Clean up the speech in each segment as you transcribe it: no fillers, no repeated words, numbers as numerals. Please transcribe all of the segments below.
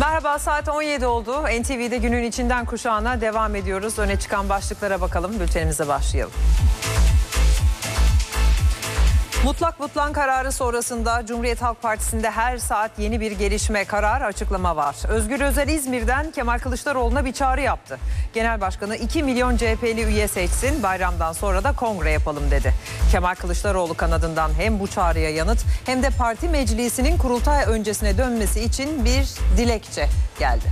Merhaba, saat 17 oldu. NTV'de günün içinden kuşağına devam ediyoruz. Öne çıkan başlıklara bakalım, bültenimize başlayalım. Mutlak butlan kararı sonrasında Cumhuriyet Halk Partisi'nde her saat yeni bir gelişme, karar, açıklama var. Özgür Özel İzmir'den Kemal Kılıçdaroğlu'na bir çağrı yaptı. Genel Başkanı 2 milyon CHP'li üye seçsin, bayramdan sonra da kongre yapalım dedi. Kemal Kılıçdaroğlu kanadından hem bu çağrıya yanıt hem de parti meclisinin kurultay öncesine dönmesi için bir dilekçe geldi.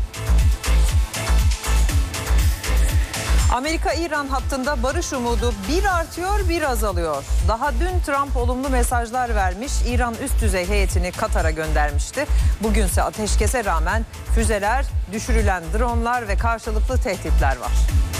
Amerika-İran hattında barış umudu bir artıyor, bir azalıyor. Daha dün Trump olumlu mesajlar vermiş, İran üst düzey heyetini Katar'a göndermişti. Bugünse ateşkese rağmen füzeler, düşürülen dronlar ve karşılıklı tehditler var.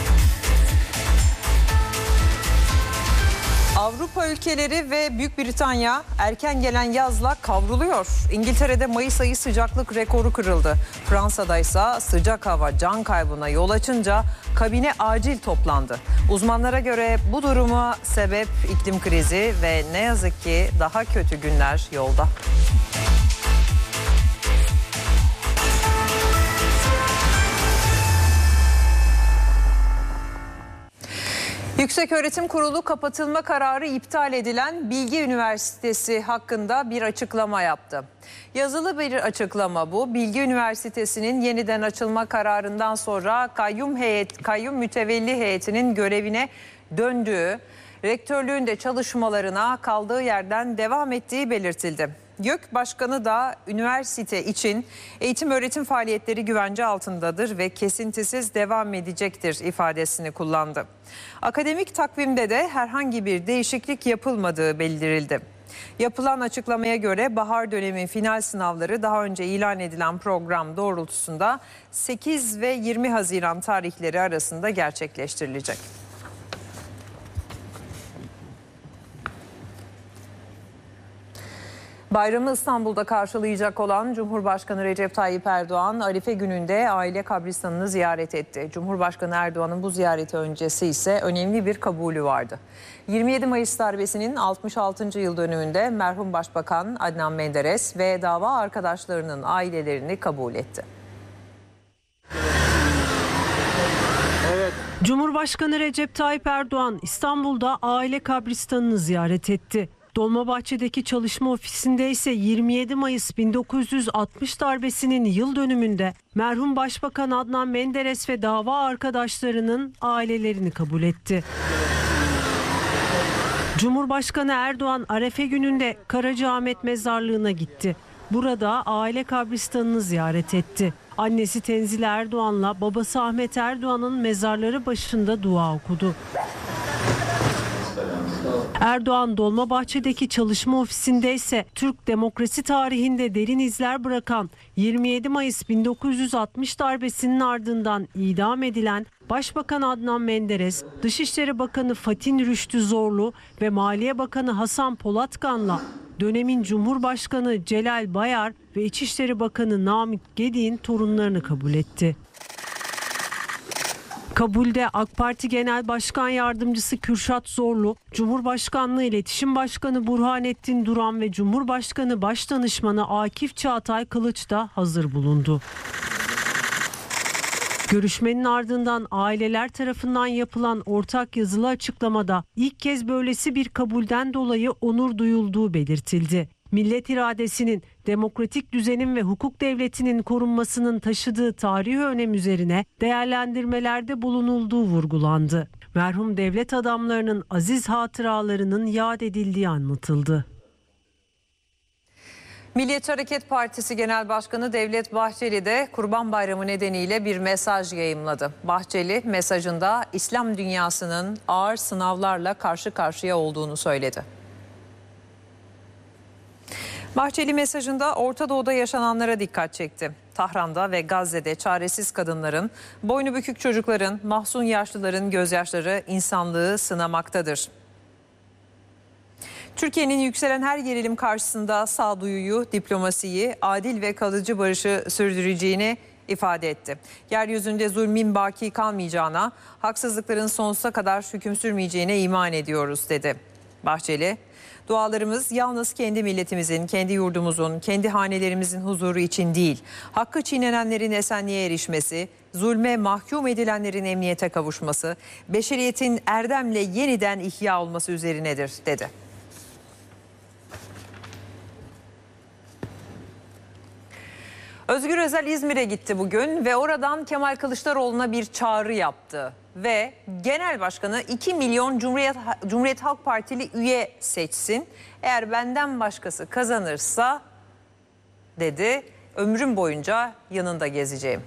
Avrupa ülkeleri ve Büyük Britanya erken gelen yazla kavruluyor. İngiltere'de Mayıs ayı sıcaklık rekoru kırıldı. Fransa'da ise sıcak hava can kaybına yol açınca kabine acil toplandı. Uzmanlara göre bu duruma sebep iklim krizi ve ne yazık ki daha kötü günler yolda. Yükseköğretim Kurulu kapatılma kararı iptal edilen Bilgi Üniversitesi hakkında bir açıklama yaptı. Yazılı bir açıklama bu. Bilgi Üniversitesi'nin yeniden açılma kararından sonra kayyum mütevelli heyetinin görevine döndüğü, rektörlüğün de çalışmalarına kaldığı yerden devam ettiği belirtildi. YÖK Başkanı da üniversite için eğitim öğretim faaliyetleri güvence altındadır ve kesintisiz devam edecektir ifadesini kullandı. Akademik takvimde de herhangi bir değişiklik yapılmadığı bildirildi. Yapılan açıklamaya göre bahar dönemi final sınavları daha önce ilan edilen program doğrultusunda 8 ve 20 Haziran tarihleri arasında gerçekleştirilecek. Bayramı İstanbul'da karşılayacak olan Cumhurbaşkanı Recep Tayyip Erdoğan, Arife gününde aile kabristanını ziyaret etti. Cumhurbaşkanı Erdoğan'ın bu ziyareti öncesi ise önemli bir kabulü vardı. 27 Mayıs darbesinin 66. yıl dönümünde merhum Başbakan Adnan Menderes ve dava arkadaşlarının ailelerini kabul etti. Cumhurbaşkanı Recep Tayyip Erdoğan İstanbul'da aile kabristanını ziyaret etti. Dolmabahçe'deki çalışma ofisinde ise 27 Mayıs 1960 darbesinin yıl dönümünde merhum Başbakan Adnan Menderes ve dava arkadaşlarının ailelerini kabul etti. Cumhurbaşkanı Erdoğan Arefe gününde Karacaahmet Mezarlığı'na gitti. Burada aile kabristanını ziyaret etti. Annesi Tenzile Erdoğan'la babası Ahmet Erdoğan'ın mezarları başında dua okudu. Erdoğan Dolmabahçe'deki çalışma ofisinde ise Türk demokrasi tarihinde derin izler bırakan 27 Mayıs 1960 darbesinin ardından idam edilen Başbakan Adnan Menderes, Dışişleri Bakanı Fatih Rüştü Zorlu ve Maliye Bakanı Hasan Polatkan'la dönemin Cumhurbaşkanı Celal Bayar ve İçişleri Bakanı Namık Gedik'in torunlarını kabul etti. Kabulde AK Parti Genel Başkan Yardımcısı Kürşat Zorlu, Cumhurbaşkanlığı İletişim Başkanı Burhanettin Duran ve Cumhurbaşkanı Başdanışmanı Akif Çağatay Kılıç da hazır bulundu. Görüşmenin ardından aileler tarafından yapılan ortak yazılı açıklamada ilk kez böylesi bir kabulden dolayı onur duyulduğu belirtildi. Millet iradesinin, demokratik düzenin ve hukuk devletinin korunmasının taşıdığı tarihi önem üzerine değerlendirmelerde bulunulduğu vurgulandı. Merhum devlet adamlarının aziz hatıralarının yad edildiği anlatıldı. Milliyetçi Hareket Partisi Genel Başkanı Devlet Bahçeli de Kurban Bayramı nedeniyle bir mesaj yayımladı. Bahçeli mesajında İslam dünyasının ağır sınavlarla karşı karşıya olduğunu söyledi. Bahçeli mesajında Orta Doğu'da yaşananlara dikkat çekti. Tahran'da ve Gazze'de çaresiz kadınların, boynu bükük çocukların, mahzun yaşlıların gözyaşları insanlığı sınamaktadır. Türkiye'nin yükselen her gerilim karşısında sağduyuyu, diplomasiyi, adil ve kalıcı barışı sürdüreceğini ifade etti. Yeryüzünde zulmin baki kalmayacağına, haksızlıkların sonsuza kadar hüküm sürmeyeceğine iman ediyoruz dedi. Bahçeli, Dualarımız yalnız kendi milletimizin, kendi yurdumuzun, kendi hanelerimizin huzuru için değil, hakkı çiğnenenlerin esenliğe erişmesi, zulme mahkum edilenlerin emniyete kavuşması, beşeriyetin erdemle yeniden ihya olması üzerinedir, dedi. Özgür Özel İzmir'e gitti bugün ve oradan Kemal Kılıçdaroğlu'na bir çağrı yaptı. Ve Genel Başkanı 2 milyon Cumhuriyet Halk Partili üye seçsin. Eğer benden başkası kazanırsa, dedi, ömrüm boyunca yanında gezeceğim.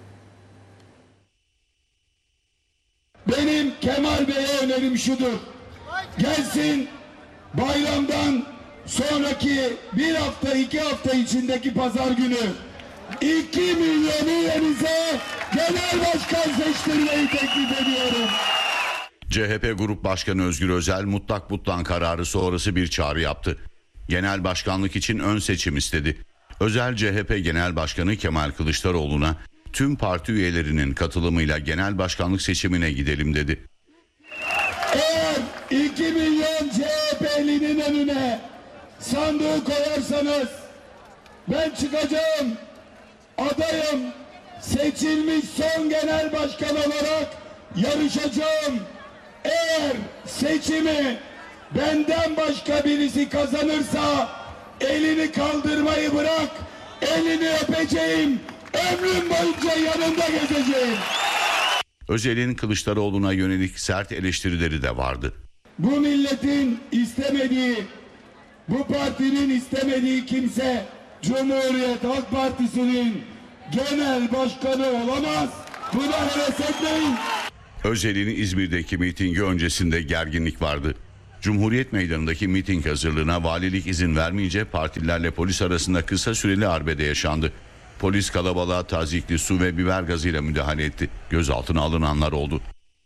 Benim Kemal Bey'e önerim şudur. Gelsin, bayramdan sonraki bir hafta 2 hafta içindeki pazar günü 2 milyon üyenize genel başkan seçtirmeyi teklif ediyorum. CHP Grup Başkanı Özgür Özel mutlak butlan kararı sonrası bir çağrı yaptı. Genel başkanlık için ön seçim istedi. Özel CHP Genel Başkanı Kemal Kılıçdaroğlu'na tüm parti üyelerinin katılımıyla genel başkanlık seçimine gidelim dedi. Eğer 2 milyon CHP'linin önüne sandığı koyarsanız ben çıkacağım, adayım, seçilmiş son genel başkan olarak yarışacağım. Eğer seçimi benden başka birisi kazanırsa elini kaldırmayı bırak, elini öpeceğim, ömrüm boyunca yanında gezeceğim. Özel'in Kılıçdaroğlu'na yönelik sert eleştirileri de vardı. Bu milletin istemediği, bu partinin istemediği kimse Cumhuriyet Halk Partisi'nin genel başkanı olamaz. Buna heves etmeyin. Özel'in İzmir'deki mitingi öncesinde gerginlik vardı. Cumhuriyet Meydanı'ndaki miting hazırlığına valilik izin vermeyince partilerle polis arasında kısa süreli arbede yaşandı. Polis kalabalığa tazikli su ve biber gazıyla müdahale etti. Gözaltına alınanlar oldu.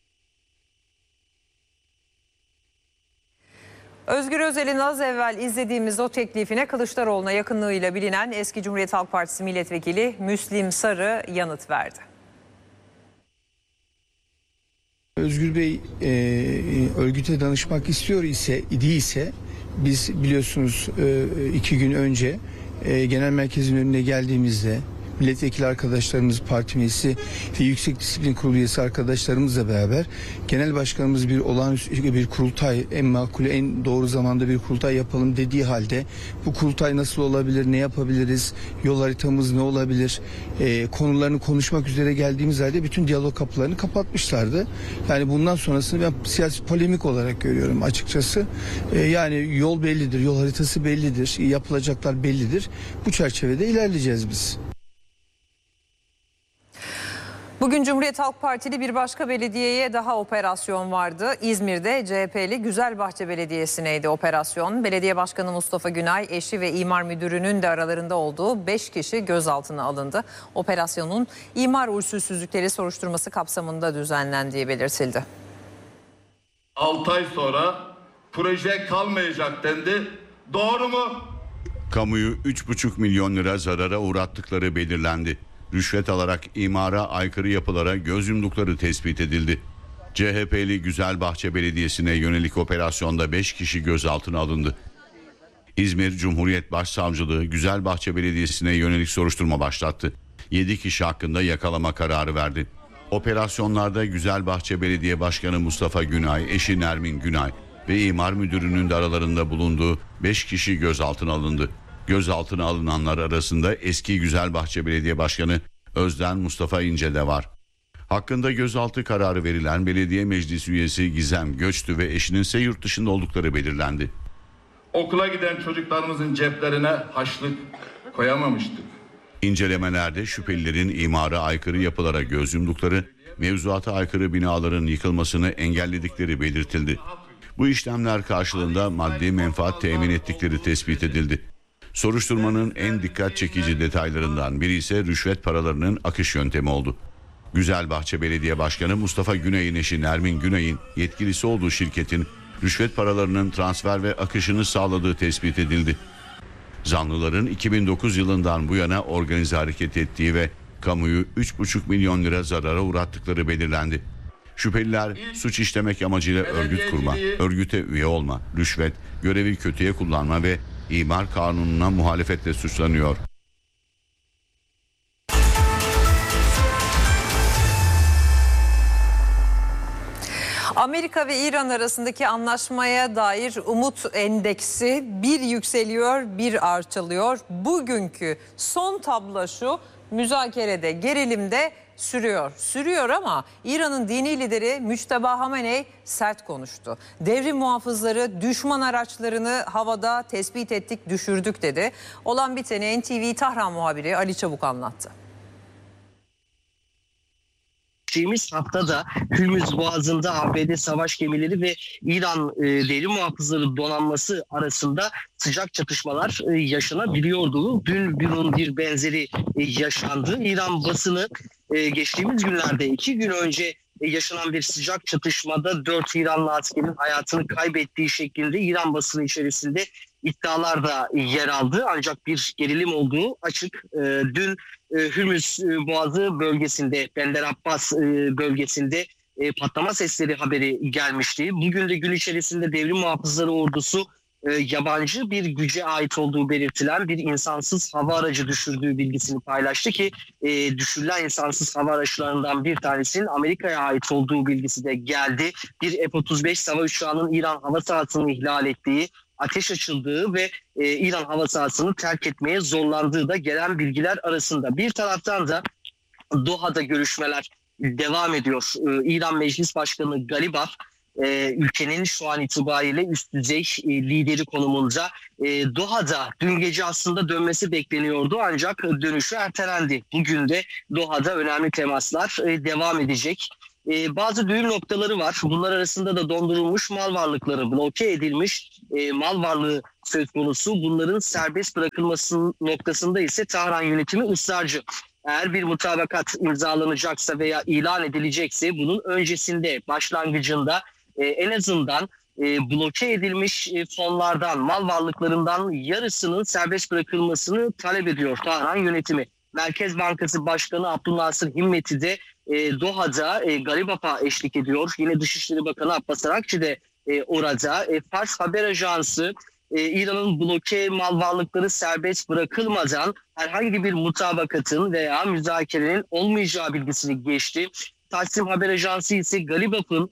Özgür Özel'in az evvel izlediğimiz o teklifine Kılıçdaroğlu'na yakınlığıyla bilinen eski Cumhuriyet Halk Partisi milletvekili Müslim Sarı yanıt verdi. Özgür Bey örgüte danışmak istiyor idiyse biz biliyorsunuz 2 gün önce genel merkezin önüne geldiğimizde milletvekili arkadaşlarımız, parti meclisi ve Yüksek Disiplin Kurulu üyesi arkadaşlarımızla beraber genel başkanımız bir olağanüstü bir kurultay, en makul, en doğru zamanda bir kurultay yapalım dediği halde bu kurultay nasıl olabilir, ne yapabiliriz, yol haritamız ne olabilir, konularını konuşmak üzere geldiğimiz halde bütün diyalog kapılarını kapatmışlardı. Yani bundan sonrasını ben siyasi polemik olarak görüyorum açıkçası. Yani yol bellidir, yol haritası bellidir, yapılacaklar bellidir. Bu çerçevede ilerleyeceğiz biz. Bugün Cumhuriyet Halk Partili bir başka belediyeye daha operasyon vardı. İzmir'de CHP'li Güzelbahçe Belediyesi'neydi operasyon. Belediye Başkanı Mustafa Günay, eşi ve imar müdürünün de aralarında olduğu 5 kişi gözaltına alındı. Operasyonun imar usulsüzlükleri soruşturması kapsamında düzenlendiği belirtildi. 6 ay sonra proje kalmayacak dendi. Doğru mu? Kamuyu 3,5 milyon lira zarara uğrattıkları belirlendi. Rüşvet alarak imara aykırı yapılara göz yumdukları tespit edildi. CHP'li Güzelbahçe Belediyesi'ne yönelik operasyonda 5 kişi gözaltına alındı. İzmir Cumhuriyet Başsavcılığı Güzelbahçe Belediyesi'ne yönelik soruşturma başlattı. 7 kişi hakkında yakalama kararı verdi. Operasyonlarda Güzelbahçe Belediye Başkanı Mustafa Günay, eşi Nermin Günay ve imar müdürünün de aralarında bulunduğu 5 kişi gözaltına alındı. Gözaltına alınanlar arasında eski Güzelbahçe Belediye Başkanı Özden Mustafa İnce de var. Hakkında gözaltı kararı verilen belediye meclis üyesi Gizem Göçtü ve eşinin ise yurt dışında oldukları belirlendi. Okula giden çocuklarımızın ceplerine haçlık koyamamıştık. İncelemelerde şüphelilerin imara aykırı yapılara göz yumdukları, mevzuata aykırı binaların yıkılmasını engelledikleri belirtildi. Bu işlemler karşılığında maddi menfaat temin ettikleri tespit edildi. Soruşturmanın en dikkat çekici detaylarından biri ise rüşvet paralarının akış yöntemi oldu. Güzelbahçe Belediye Başkanı Mustafa Günay'ın eşi Nermin Günay'ın yetkilisi olduğu şirketin rüşvet paralarının transfer ve akışını sağladığı tespit edildi. Zanlıların 2009 yılından bu yana organize hareket ettiği ve kamuyu 3,5 milyon lira zarara uğrattıkları belirlendi. Şüpheliler suç işlemek amacıyla örgüt kurma, örgüte üye olma, rüşvet, görevi kötüye kullanma ve imar kanununa muhalefetle suçlanıyor. Amerika ve İran arasındaki anlaşmaya dair umut endeksi bir yükseliyor, bir alçalıyor. Bugünkü son tablo şu: müzakerede, gerilimde sürüyor ama İran'ın dini lideri Müçteba Hameney sert konuştu. Devrim muhafızları düşman araçlarını havada tespit ettik, düşürdük dedi. Olan biteni NTV Tahran muhabiri Ali Çabuk anlattı. Geçtiğimiz haftada Hürmüz Boğazı'nda ABD savaş gemileri ve İran devrim muhafızları donanması arasında sıcak çatışmalar yaşanabiliyordu. Dün bir benzeri yaşandı. İran basını geçtiğimiz günlerde 2 gün önce yaşanan bir sıcak çatışmada 4 İranlı askerin hayatını kaybettiği şeklinde İran basını içerisinde iddialar da yer aldı. Ancak bir gerilim olduğu açık. Dün Hürmüz Boğazı bölgesinde, Bender Abbas bölgesinde patlama sesleri haberi gelmişti. Bugün de gün içerisinde devrim muhafızları ordusu yabancı bir güce ait olduğu belirtilen bir insansız hava aracı düşürdüğü bilgisini paylaştı ki düşürülen insansız hava araçlarından bir tanesinin Amerika'ya ait olduğu bilgisi de geldi. Bir F-35 sava uçağının İran hava sahasını ihlal ettiği, ateş açıldığı ve İran hava sahasını terk etmeye zorlandığı da gelen bilgiler arasında. Bir taraftan da Doha'da görüşmeler devam ediyor. İran Meclis Başkanı Galibaf ülkenin şu an itibariyle üst düzey lideri konumunda. Doha'da dün gece aslında dönmesi bekleniyordu ancak dönüşü ertelendi. Bugün de Doha'da önemli temaslar devam edecek. Bazı düğüm noktaları var. Bunlar arasında da dondurulmuş mal varlıkları, bloke edilmiş mal varlığı söz konusu. Bunların serbest bırakılması noktasında ise Tahran yönetimi ısrarcı. Eğer bir mutabakat imzalanacaksa veya ilan edilecekse bunun öncesinde, başlangıcında en azından bloke edilmiş fonlardan, mal varlıklarından yarısının serbest bırakılmasını talep ediyor Tahran yönetimi. Merkez Bankası Başkanı Abdülnasır Himmet'i de Doha'da Galibaf'a eşlik ediyor. Yine Dışişleri Bakanı Abbas Arakçı de orada. Fars Haber Ajansı İran'ın bloke mal varlıkları serbest bırakılmadan herhangi bir mutabakatın veya müzakerenin olmayacağı bilgisini geçti. Taksim Haber Ajansı ise Galibaf'ın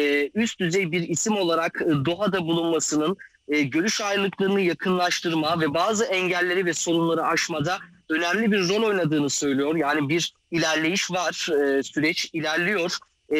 üst düzey bir isim olarak Doha'da bulunmasının görüş ayrılıklarını yakınlaştırma ve bazı engelleri ve sorunları aşmada önemli bir rol oynadığını söylüyor. Yani bir ilerleyiş var, süreç ilerliyor.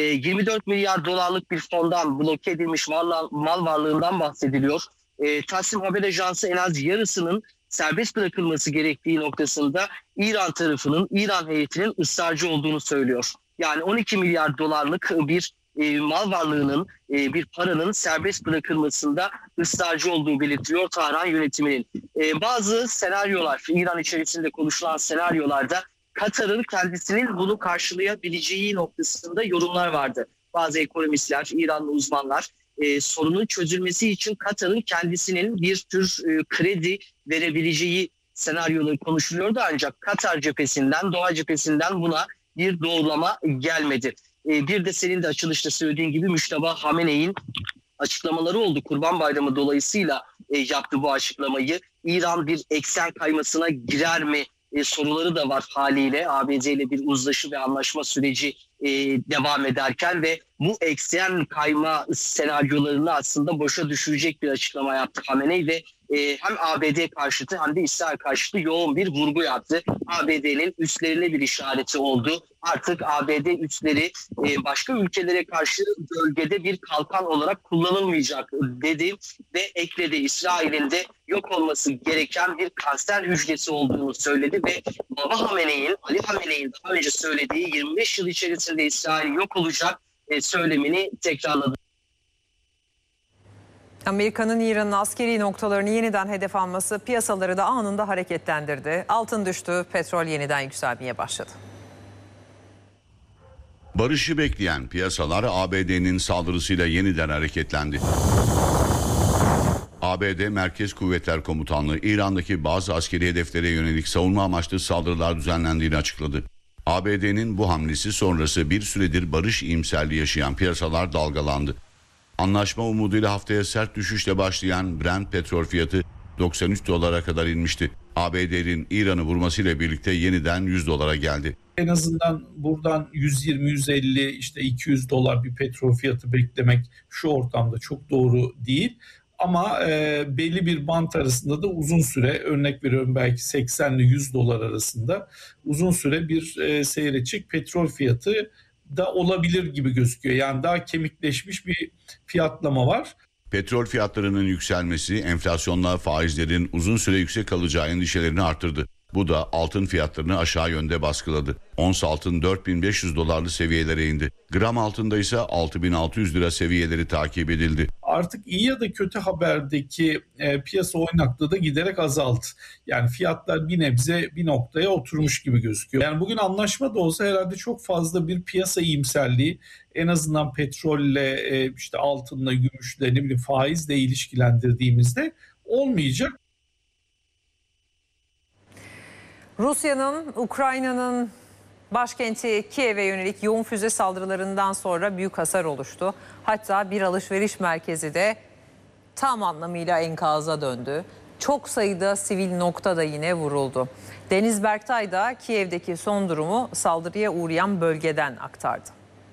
24 milyar dolarlık bir fondan bloke edilmiş mal varlığından bahsediliyor. Taksim Haber Ajansı en az yarısının serbest bırakılması gerektiği noktasında İran tarafının, İran heyetinin ısrarcı olduğunu söylüyor. Yani 12 milyar dolarlık bir mal varlığının, bir paranın serbest bırakılmasında ısrarcı olduğu belirtiliyor Tahran yönetiminin. Bazı senaryolar, İran içerisinde konuşulan senaryolarda Katar'ın kendisinin bunu karşılayabileceği noktasında yorumlar vardı. Bazı ekonomistler, İranlı uzmanlar sorunun çözülmesi için Katar'ın kendisinin bir tür kredi verebileceği senaryoları konuşuluyordu. Ancak Katar cephesinden, Doğa cephesinden buna bir doğrulama gelmedi. Bir de senin de açılışta söylediğin gibi Müçteba Hameney'in açıklamaları oldu. Kurban Bayramı dolayısıyla yaptı bu açıklamayı. İran bir eksen kaymasına girer mi soruları da var haliyle. ABD ile bir uzlaşı ve anlaşma süreci devam ederken ve bu eksen kayma senaryolarını aslında boşa düşürecek bir açıklama yaptı Hameney ve hem ABD karşıtı hem de İsrail karşıtı yoğun bir vurgu yaptı. ABD'nin üslerine bir işareti oldu. Artık ABD üsleri başka ülkelere karşı bölgede bir kalkan olarak kullanılmayacak dedi ve ekledi. İsrail'in de yok olması gereken bir kanser hücresi olduğunu söyledi ve Baba Hameney'in, Ali Hameney'in daha önce söylediği 25 yıl içerisinde İsrail yok olacak söylemini tekrarladı. Amerika'nın İran'ın askeri noktalarını yeniden hedef alması piyasaları da anında hareketlendirdi. Altın düştü, petrol yeniden yükselmeye başladı. Barışı bekleyen piyasalar ABD'nin saldırısıyla yeniden hareketlendi. ABD Merkez Kuvvetler Komutanlığı İran'daki bazı askeri hedeflere yönelik savunma amaçlı saldırılar düzenlendiğini açıkladı. ABD'nin bu hamlesi sonrası bir süredir barış iyimserliği yaşayan piyasalar dalgalandı. Anlaşma umuduyla haftaya sert düşüşle başlayan Brent petrol fiyatı 93 dolara kadar inmişti. ABD'nin İran'ı vurmasıyla birlikte yeniden 100 dolara geldi. En azından buradan 120, 150, işte 200 dolar bir petrol fiyatı beklemek şu ortamda çok doğru değil. Ama belli bir bant arasında da uzun süre, örnek veriyorum belki 80 ile 100 dolar arasında uzun süre bir seyredecek petrol fiyatı da olabilir gibi gözüküyor. Yani daha kemikleşmiş bir fiyatlama var. Petrol fiyatlarının yükselmesi enflasyonla faizlerin uzun süre yüksek kalacağı endişelerini arttırdı. Bu da altın fiyatlarını aşağı yönde baskıladı. Ons altın 4500 dolarlı seviyelere indi. Gram altında ise 6600 lira seviyeleri takip edildi. Artık iyi ya da kötü haberdeki piyasa oynaklığı da giderek azaldı. Yani fiyatlar bir nebze bir noktaya oturmuş gibi gözüküyor. Yani bugün anlaşma da olsa herhalde çok fazla bir piyasa iyimserliği, en azından petrolle, işte altınla, gümüşle, ne bileyim faizle ilişkilendirdiğimizde olmayacak. Rusya'nın Ukrayna'nın başkenti Kiev'e yönelik yoğun füze saldırılarından sonra büyük hasar oluştu. Hatta bir alışveriş merkezi de tam anlamıyla enkaza döndü. Çok sayıda sivil nokta da yine vuruldu. Deniz Berktay da Kiev'deki son durumu saldırıya uğrayan bölgeden aktardı.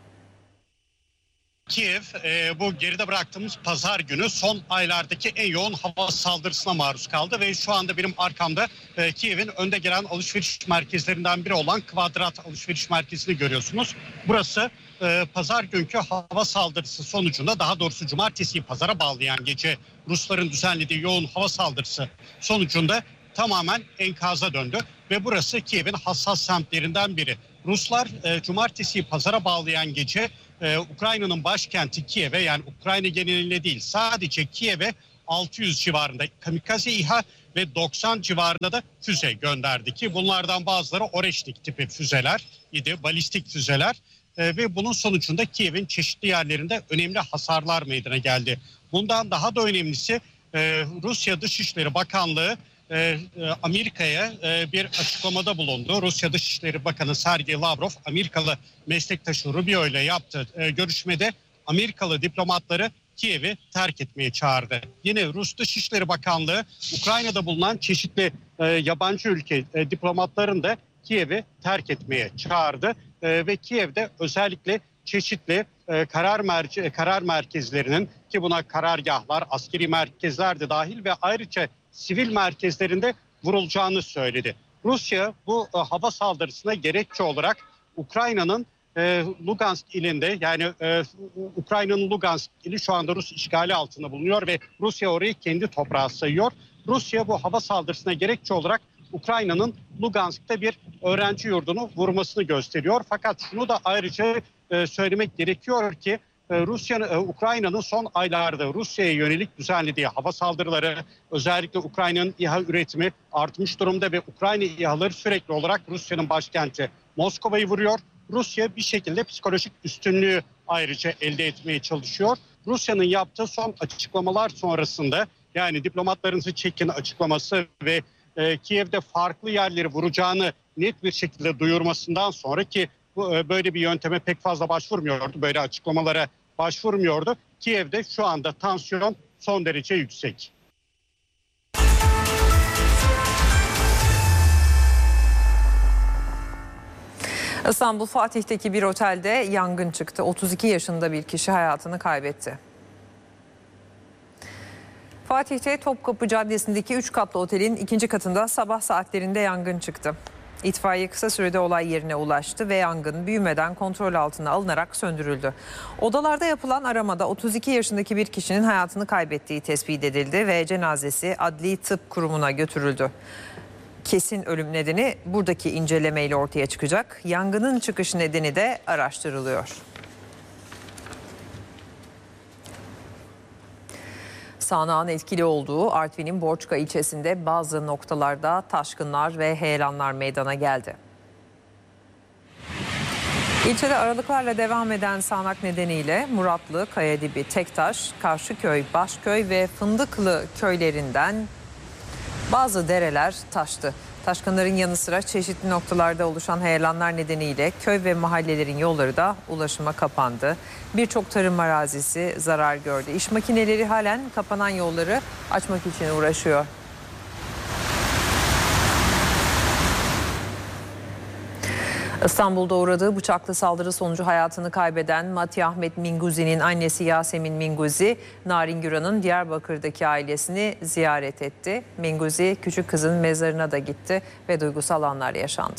Kiev bu geride bıraktığımız pazar günü son aylardaki en yoğun hava saldırısına maruz kaldı ve şu anda benim arkamda Kiev'in önde gelen alışveriş merkezlerinden biri olan Kvadrat alışveriş merkezini görüyorsunuz. Burası pazar günkü hava saldırısı sonucunda, daha doğrusu cumartesiyi pazara bağlayan gece Rusların düzenlediği yoğun hava saldırısı sonucunda tamamen enkaza döndü ve burası Kiev'in hassas semtlerinden biri. Ruslar cumartesiyi pazara bağlayan gece Ukrayna'nın başkenti Kiev'e, yani Ukrayna genelinde değil sadece Kiev'e 600 civarında kamikaze İHA ve 90 civarında da füze gönderdi ki bunlardan bazıları Oreşnik tipi füzeler idi, balistik füzeler ve bunun sonucunda Kiev'in çeşitli yerlerinde önemli hasarlar meydana geldi. Bundan daha da önemlisi Rusya Dışişleri Bakanlığı Amerika'ya bir açıklamada bulundu. Rusya Dışişleri Bakanı Sergey Lavrov, Amerikalı meslektaşı Rubio ile yaptığı görüşmede Amerikalı diplomatları Kiev'i terk etmeye çağırdı. Yine Rus Dışişleri Bakanlığı Ukrayna'da bulunan çeşitli yabancı ülke diplomatlarını da Kiev'i terk etmeye çağırdı. Ve Kiev'de özellikle çeşitli karar merkezlerinin, ki buna karargahlar, askeri merkezler de dahil ve ayrıca sivil merkezlerinde vurulacağını söyledi. Rusya bu hava saldırısına gerekçe olarak Ukrayna'nın Lugansk ilinde, yani Ukrayna'nın Lugansk ili şu anda Rus işgali altında bulunuyor ve Rusya orayı kendi toprağı sayıyor. Rusya bu hava saldırısına gerekçe olarak Ukrayna'nın Lugansk'ta bir öğrenci yurdunu vurmasını gösteriyor. Fakat şunu da ayrıca söylemek gerekiyor ki Ukrayna'nın son aylarda Rusya'ya yönelik düzenlediği hava saldırıları, özellikle Ukrayna'nın İHA üretimi artmış durumda ve Ukrayna İHA'ları sürekli olarak Rusya'nın başkenti Moskova'yı vuruyor. Rusya bir şekilde psikolojik üstünlüğü ayrıca elde etmeye çalışıyor. Rusya'nın yaptığı son açıklamalar sonrasında, yani diplomatlarınızı çekin açıklaması ve Kiev'de farklı yerleri vuracağını net bir şekilde duyurmasından sonra, ki böyle bir yönteme pek fazla başvurmuyordu, böyle açıklamalara başvurmuyordu. Kiev'de şu anda tansiyon son derece yüksek. İstanbul Fatih'teki bir otelde yangın çıktı. 32 yaşında bir kişi hayatını kaybetti. Fatih'te Topkapı Caddesi'ndeki 3 katlı otelin 2. katında sabah saatlerinde yangın çıktı. İtfaiye kısa sürede olay yerine ulaştı ve yangın büyümeden kontrol altına alınarak söndürüldü. Odalarda yapılan aramada 32 yaşındaki bir kişinin hayatını kaybettiği tespit edildi ve cenazesi Adli Tıp Kurumu'na götürüldü. Kesin ölüm nedeni buradaki incelemeyle ortaya çıkacak. Yangının çıkış nedeni de araştırılıyor. Sağanağın etkili olduğu Artvin'in Borçka ilçesinde bazı noktalarda taşkınlar ve heyelanlar meydana geldi. İlçede aralıklarla devam eden sağanak nedeniyle Muratlı, Kayadibi, Tektaş, Karşıköy, Başköy ve Fındıklı köylerinden bazı dereler taştı. Taşkınların yanı sıra çeşitli noktalarda oluşan heyelanlar nedeniyle köy ve mahallelerin yolları da ulaşıma kapandı. Birçok tarım arazisi zarar gördü. İş makineleri halen kapanan yolları açmak için uğraşıyor. İstanbul'da uğradığı bıçaklı saldırı sonucu hayatını kaybeden Matih Ahmet Minguzi'nin annesi Yasemin Minguzi, Narin Güran'ın Diyarbakır'daki ailesini ziyaret etti. Minguzi küçük kızın mezarına da gitti ve duygusal anlar yaşandı.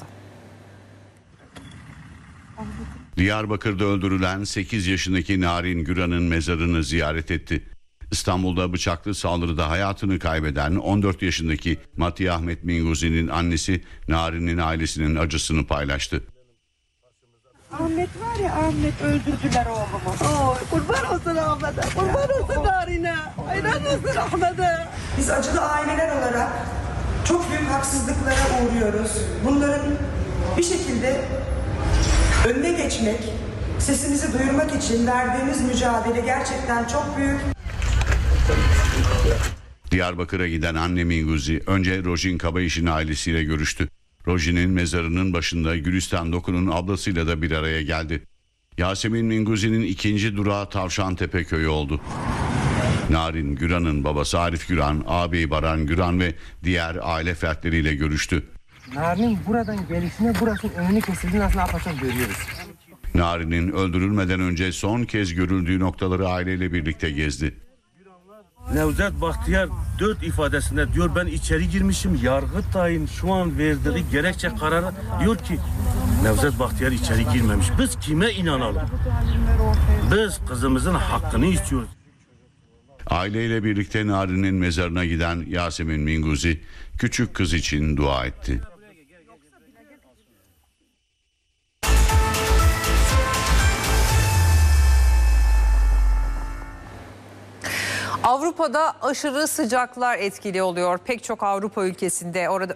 Diyarbakır'da öldürülen 8 yaşındaki Narin Güran'ın mezarını ziyaret etti. İstanbul'da bıçaklı saldırıda hayatını kaybeden 14 yaşındaki Matih Ahmet Minguzi'nin annesi Narin'in ailesinin acısını paylaştı. Ahmet var ya, Ahmet öldürdüler oğlumu. Kurban olsun Ahmet'e, kurban olsun Narin'e, hayran olsun Ahmet'e. Biz acılı aileler olarak çok büyük haksızlıklara uğruyoruz. Bunların bir şekilde önüne geçmek, sesimizi duyurmak için verdiğimiz mücadele gerçekten çok büyük. Diyarbakır'a giden anne Minguzi önce Rojin Kabayiş'in ailesiyle görüştü. Rojin'in mezarının başında Gülistan Doku'nun ablasıyla da bir araya geldi. Yasemin Minguzi'nin ikinci durağı Tavşantepe köyü oldu. Narin Güran'ın babası Arif Güran, ağabeyi Baran Güran ve diğer aile fertleriyle görüştü. Narin'in buradan gelişine burasının önünü kesildiğini aslında apaçık görüyoruz. Narin'in öldürülmeden önce son kez görüldüğü noktaları aileyle birlikte gezdi. Nevzat Bahtiyar 4 ifadesinde diyor ben içeri girmişim, Yargıtay'ın şu an verdiği gerekçe kararı diyor ki Nevzat Bahtiyar içeri girmemiş. Biz kime inanalım? Biz kızımızın hakkını istiyoruz. Aileyle birlikte Narin'in mezarına giden Yasemin Minguzi küçük kız için dua etti. Avrupa'da aşırı sıcaklar etkili oluyor. Pek çok Avrupa ülkesinde orada